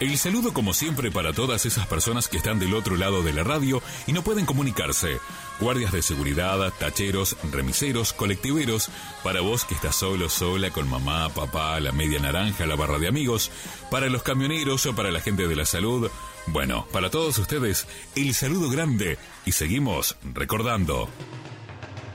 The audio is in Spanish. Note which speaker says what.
Speaker 1: El saludo como siempre para todas esas personas que están del otro lado de la radio y no pueden comunicarse. Guardias de seguridad, tacheros, remiseros, colectiveros, para vos que estás solo, sola, con mamá, papá, la media naranja, la barra de amigos, para los camioneros o para la gente de la salud. Bueno, para todos ustedes, el saludo grande y seguimos recordando.